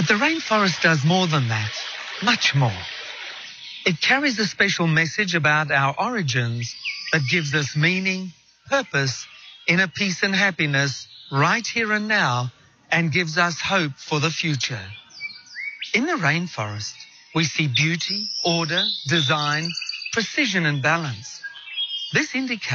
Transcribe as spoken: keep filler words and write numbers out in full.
But the rainforest does more than that, much more. It carries a special message about our origins that gives us meaning, purpose, inner peace and happiness right here and now, and gives us hope for the future. In the rainforest, we see beauty, order, design, precision and balance. This indicates